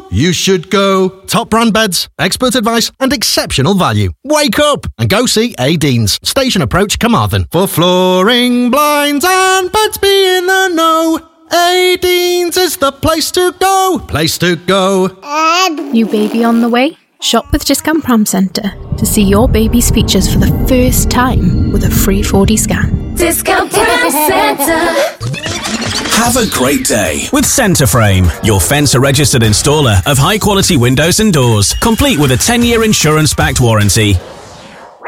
You should go. Top brand beds, expert advice and exceptional value. Wake up and go see A. Deans, Station Approach, Carmarthen. For flooring, blinds and beds, be in the know. A. Deans is the place to go. Place to go. New baby on the way? Shop with Discount Pram Centre to see your baby's features for the first time with a free 4D scan. Discount Pram Centre. Have a great day with Centreframe, your Fencer-registered installer of high-quality windows and doors, complete with a 10-year insurance-backed warranty.